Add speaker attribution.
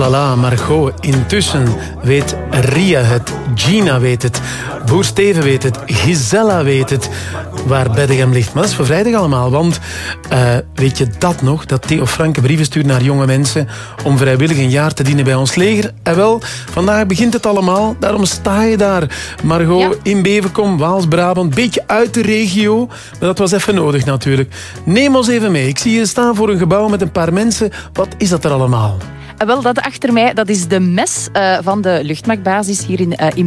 Speaker 1: Voilà, Margot. Intussen weet Ria het, Gina weet het, Boer Steven weet het, Gisella weet het, waar Beddegem ligt. Maar dat is voor vrijdag allemaal, want weet je dat nog? Dat Theo Franke brieven stuurt naar jonge mensen om vrijwillig een jaar te dienen bij ons leger. En wel, vandaag begint het allemaal. Daarom sta je daar, Margot, in Bevenkom, Waals-Brabant, beetje uit de regio. Maar dat was even nodig natuurlijk. Neem ons even mee. Ik zie je staan voor een gebouw met een paar mensen. Wat is dat er allemaal?
Speaker 2: Wel, dat achter mij, dat is de mes van de luchtmachtbasis hier in